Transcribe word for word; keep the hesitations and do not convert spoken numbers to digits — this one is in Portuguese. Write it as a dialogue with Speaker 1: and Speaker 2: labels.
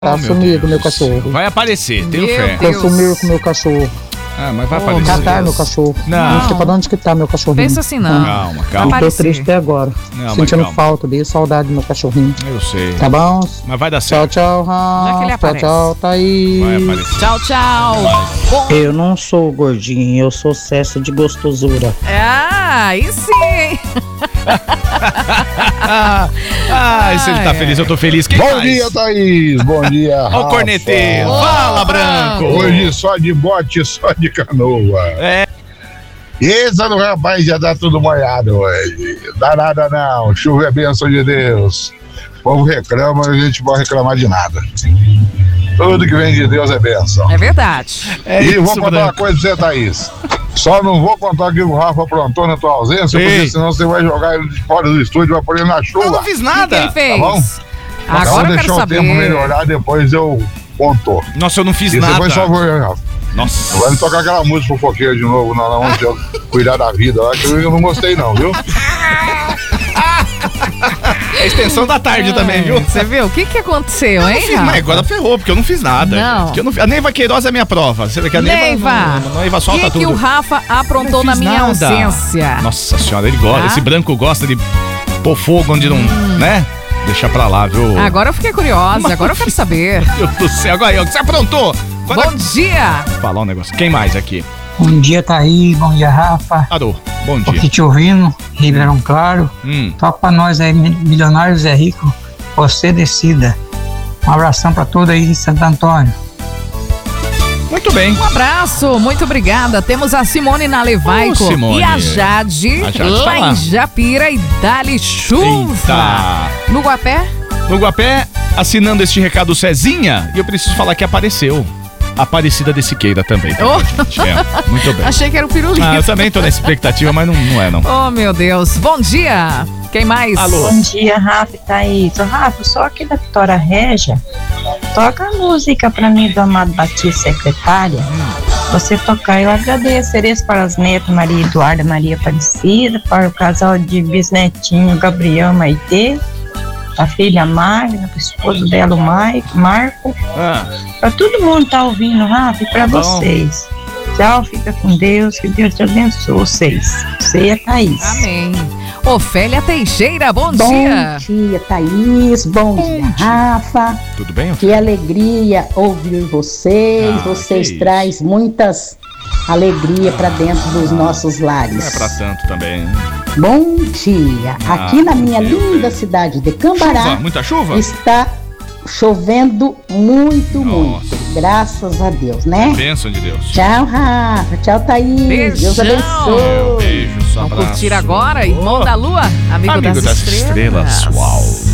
Speaker 1: Tá
Speaker 2: Oh, meu
Speaker 1: sumido,
Speaker 2: Deus.
Speaker 1: meu cachorro.
Speaker 2: Vai aparecer, tenho
Speaker 3: Meu
Speaker 2: fé.
Speaker 3: Deus.
Speaker 1: Tá sumido com meu cachorro.
Speaker 2: Ah, mas vai
Speaker 3: Oh,
Speaker 2: aparecer.
Speaker 3: meu
Speaker 1: Catar meu
Speaker 3: Deus.
Speaker 1: cachorro.
Speaker 2: Não.
Speaker 1: Não sei pra onde que tá meu cachorrinho.
Speaker 3: Pensa assim, não.
Speaker 2: Calma,
Speaker 3: Vai
Speaker 2: calma.
Speaker 1: Tô
Speaker 3: aparecer.
Speaker 1: triste até agora.
Speaker 2: Não, mas
Speaker 1: Sentindo
Speaker 2: calma.
Speaker 1: falta dele, saudade do meu cachorrinho.
Speaker 2: Eu sei.
Speaker 1: Tá bom?
Speaker 2: Mas vai dar
Speaker 1: Tchau,
Speaker 2: certo.
Speaker 1: tchau,
Speaker 3: Já que ele
Speaker 1: Rafa. Tchau,
Speaker 3: aparece.
Speaker 1: tchau, Thaís.
Speaker 2: Vai aparecer.
Speaker 3: Tchau, tchau. Bom,
Speaker 1: Eu não sou gordinho, eu sou excesso de gostosura.
Speaker 3: ah, aí sim.
Speaker 2: Ah, ah, se ele tá
Speaker 3: Ai,
Speaker 2: feliz, eu tô feliz. Quem
Speaker 4: Bom
Speaker 2: mais?
Speaker 4: dia, Thaís. Bom dia,
Speaker 2: Ó o
Speaker 4: Rafa.
Speaker 2: corneteiro.
Speaker 3: Opa.
Speaker 2: Fala, Branco.
Speaker 4: Hoje só de bote, só de canoa.
Speaker 2: É.
Speaker 4: Esse do rapaz já tá tudo molhado hoje. Dá nada não, chuva é bênção de Deus. O povo reclama, a gente não pode reclamar de nada. Tudo que vem de Deus é bênção.
Speaker 3: É verdade.
Speaker 2: É
Speaker 4: e
Speaker 2: isso,
Speaker 4: vou contar uma
Speaker 2: Branco.
Speaker 4: coisa pra você, Thaís. Só não vou contar o que o Rafa aprontou na tua ausência,
Speaker 2: Ei.
Speaker 4: porque senão você vai jogar ele de fora do estúdio e vai pôr ele na
Speaker 2: Eu
Speaker 4: chuva.
Speaker 2: não fiz
Speaker 3: O que, que
Speaker 2: nada.
Speaker 3: ele fez?
Speaker 4: Tá bom?
Speaker 3: Agora
Speaker 4: Vamos
Speaker 3: eu quero
Speaker 4: deixar o
Speaker 3: saber.
Speaker 4: tempo melhorar, depois eu conto.
Speaker 2: Nossa, eu não fiz
Speaker 4: E
Speaker 2: nada.
Speaker 4: depois só vou, Rafa.
Speaker 2: Nossa.
Speaker 4: Vai me tocar aquela música fofoqueira de novo, não, não, onde eu cuidar da vida lá, que eu não gostei não, viu?
Speaker 2: É a extensão da tarde também, viu?
Speaker 3: Você viu? O que que aconteceu,
Speaker 2: Eu não
Speaker 3: hein,
Speaker 2: fiz,
Speaker 3: Rafa?
Speaker 2: mas agora ferrou, porque eu não fiz nada.
Speaker 3: Não.
Speaker 2: gente, que eu não fiz- A Neiva Queiroz é minha prova. Você vê que a Neiva.
Speaker 3: Neiva,
Speaker 2: não- A Neiva
Speaker 3: o
Speaker 2: solta
Speaker 3: que que
Speaker 2: tudo.
Speaker 3: o Rafa aprontou
Speaker 2: Não
Speaker 3: na
Speaker 2: fiz
Speaker 3: minha
Speaker 2: nada.
Speaker 3: ausência?
Speaker 2: Nossa senhora, ele gosta.
Speaker 3: Tá?
Speaker 2: Esse branco gosta de pôr fogo onde não. Né? Deixa pra lá, viu?
Speaker 3: Agora eu fiquei curiosa, agora eu quero saber.
Speaker 2: Meu Deus do céu, agora aí, ó, o que você aprontou? Quando
Speaker 3: Bom dia!
Speaker 2: Vou falar um negócio. Quem mais aqui?
Speaker 1: Bom dia, Thaís. Bom dia, Rafa.
Speaker 2: Parou. Bom
Speaker 1: Aqui
Speaker 2: dia.
Speaker 1: te ouvindo, Ribeirão Claro.
Speaker 2: Hum.
Speaker 1: Toca pra nós aí, Milionários é Rico. Você decida. Um abração pra todos aí de Santo Antônio.
Speaker 2: Muito bem.
Speaker 3: Um abraço, muito obrigada. Temos a Simone na Levaico
Speaker 2: Ô, Simone.
Speaker 3: e a Jade,
Speaker 2: A Jade
Speaker 3: lá
Speaker 2: tá lá.
Speaker 3: em Japira e Dali Chuva.
Speaker 2: Eita.
Speaker 3: No Guapé?
Speaker 2: No Guapé, assinando este recado Cezinha, e eu preciso falar que apareceu. Aparecida de Siqueira também. Tá
Speaker 3: Oh.
Speaker 2: bom, gente? É, muito bem.
Speaker 3: Achei que era o pirulito.
Speaker 2: Ah, eu também tô na expectativa, mas não, não é, não.
Speaker 3: Oh, meu Deus. Bom dia. Quem mais?
Speaker 2: Alô.
Speaker 5: Bom dia, Rafa e Thaís. Ô, Rafa, só aqui da Vitória Régia, toca a música pra mim do Amado Batista, secretária. Você tocar, eu agradeço para as netas Maria Eduarda, Maria Aparecida, para o casal de bisnetinho Gabriel Maitê, a filha Magna, o esposo dela, o Maico, Marco,
Speaker 2: Ah,
Speaker 5: para todo mundo que tá ouvindo, Rafa, e para
Speaker 2: Tá bom.
Speaker 5: vocês. Tchau, fica com Deus, que Deus te abençoe vocês. Você e a Thaís.
Speaker 3: Amém. Ofélia Teixeira, bom,
Speaker 6: Bom
Speaker 3: dia.
Speaker 6: dia, Thaís. Bom, dia, Rafa.
Speaker 2: tudo bem?
Speaker 6: Que alegria ouvir vocês.
Speaker 2: Ah, que
Speaker 6: vocês
Speaker 2: isso.
Speaker 6: trazem muitas alegria para dentro dos nossos
Speaker 2: Não
Speaker 6: lares.
Speaker 2: é pra tanto também. né?
Speaker 6: Bom dia.
Speaker 2: Ah,
Speaker 6: Aqui na minha
Speaker 2: meu
Speaker 6: linda
Speaker 2: Deus.
Speaker 6: cidade de
Speaker 2: Chuva?
Speaker 6: Cambará
Speaker 2: Muita chuva?
Speaker 6: está chovendo muito,
Speaker 2: Nossa.
Speaker 6: muito. Graças a Deus, né?
Speaker 2: Bênção de Deus.
Speaker 6: Tchau, Rafa. Tchau, Thaís. Deus
Speaker 3: Beijão.
Speaker 6: abençoe.
Speaker 2: Meu beijo, só
Speaker 3: Vamos
Speaker 2: abraço.
Speaker 3: curtir agora, Irmão da Lua, amigo,
Speaker 2: Amigo
Speaker 3: das,
Speaker 2: das
Speaker 3: estrelas.
Speaker 2: estrelas. Uau.